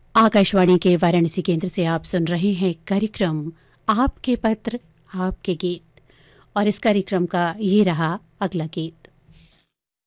आकाशवाणी के वाराणसी केंद्र से आप सुन रहे हैं कार्यक्रम आपके पत्र आपके गीत। और इस कार्यक्रम का ये रहा अगला गीत।